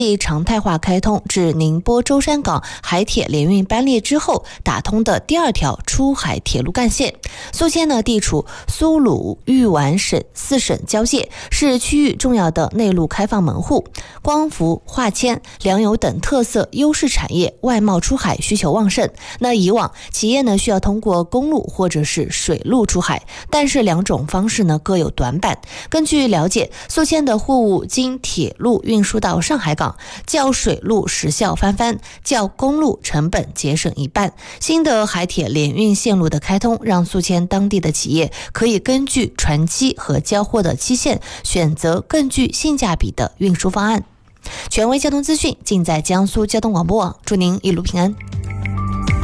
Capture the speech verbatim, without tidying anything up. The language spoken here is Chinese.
常态化开通至宁波舟山港海铁联运班列之后打通的第二条出海铁路干线。宿迁呢地处苏鲁豫皖省四省交界，是区域重要的内陆开放门户。光伏、化纤、粮油等特色优势产业外贸出海需求旺盛。那以往企业呢需要通过公路或者是水路出海，但是两种方式呢各有短板。根据了解，宿迁的货物经铁路运输到上海港，较水路时效翻番，较公路成本节省一半。新的海铁联运线路的开通，让宿迁当地的企业可以根据船期和交货的期限，选择更具性价比的运输方案。权威交通资讯尽在江苏交通广播网，祝您一路平安。